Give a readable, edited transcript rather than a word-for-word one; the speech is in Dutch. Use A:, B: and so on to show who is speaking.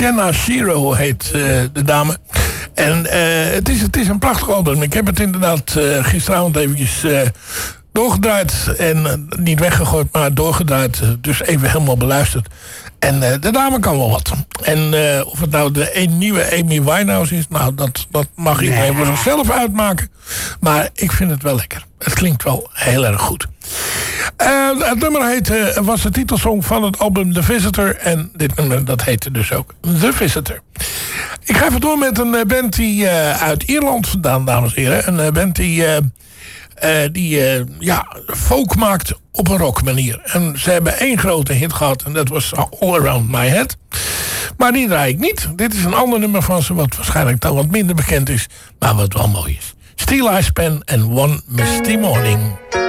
A: Shanna Shiro heet de dame. En het is een prachtig album. Ik heb het inderdaad gisteravond eventjes doorgedraaid. En niet weggegooid, maar doorgedraaid. Dus even helemaal beluisterd. En de dame kan wel wat. En of het nou de nieuwe Amy Winehouse is... nou, dat mag iedereen voor zichzelf uitmaken. Maar ik vind het wel lekker. Het klinkt wel heel erg goed. Het nummer was de titelsong van het album The Visitor. En dit nummer, dat heette dus ook The Visitor. Ik ga even door met een band die uit Ierland vandaan, dames en heren. Een band die folk maakt op een rock manier. En ze hebben één grote hit gehad. En dat was All Around My Head. Maar die draai ik niet. Dit is een ander nummer van ze. Wat waarschijnlijk dan wat minder bekend is. Maar wat wel mooi is. Steel Eyes Pen en One Misty Morning.